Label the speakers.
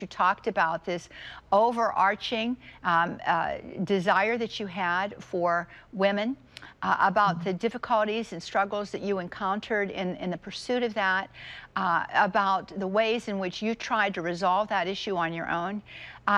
Speaker 1: You talked about this overarching desire that you had for women, about the difficulties and struggles that you encountered in the pursuit of that, about the ways in which you tried to resolve that issue on your own.